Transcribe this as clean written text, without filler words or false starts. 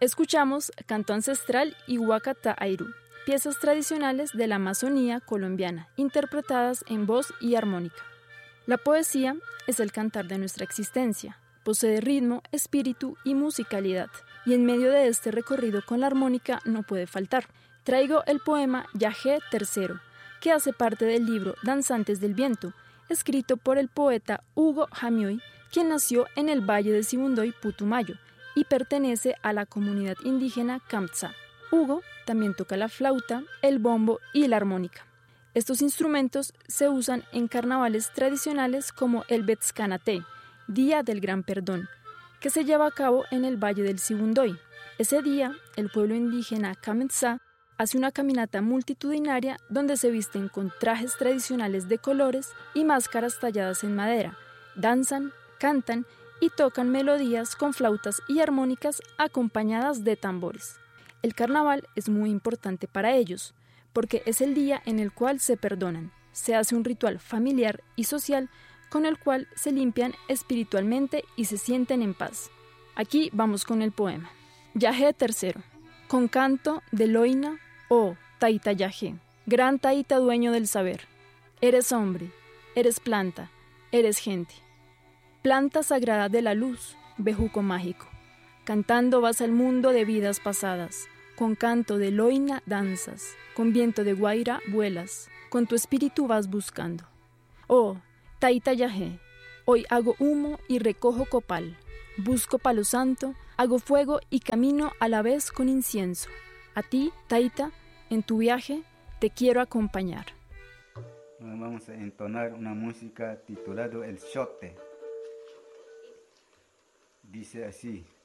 Escuchamos Canto Ancestral y Huacata Airú, piezas tradicionales de la Amazonía colombiana, interpretadas en voz y armónica. La poesía es el cantar de nuestra existencia, posee ritmo, espíritu y musicalidad, y en medio de este recorrido con la armónica no puede faltar. Traigo el poema Yajé III, que hace parte del libro Danzantes del Viento, escrito por el poeta Hugo Jamioy, quien nació en el Valle de Sibundoy, Putumayo, y pertenece a la comunidad indígena Kamtza. Hugo también toca la flauta, el bombo y la armónica. Estos instrumentos se usan en carnavales tradicionales como el Betzcanate, Día del Gran Perdón, que se lleva a cabo en el Valle del Sibundoy. Ese día, el pueblo indígena Kamtza hace una caminata multitudinaria donde se visten con trajes tradicionales de colores y máscaras talladas en madera, danzan, cantan y tocan melodías con flautas y armónicas acompañadas de tambores. El carnaval es muy importante para ellos, porque es el día en el cual se perdonan. Se hace un ritual familiar y social con el cual se limpian espiritualmente y se sienten en paz. Aquí vamos con el poema. Yajé III, con canto de Loina, oh Taita Yajé, gran Taita dueño del saber. Eres hombre, eres planta, eres gente. Planta sagrada de la luz, bejuco mágico. Cantando vas al mundo de vidas pasadas. Con canto de Loina danzas, con viento de Guaira vuelas, con tu espíritu vas buscando. Oh, Taita Yajé, hoy hago humo y recojo copal. Busco palo santo, hago fuego y camino a la vez con incienso. A ti, Taita, en tu viaje, te quiero acompañar. Vamos a entonar una música titulada El Xote. Dice así.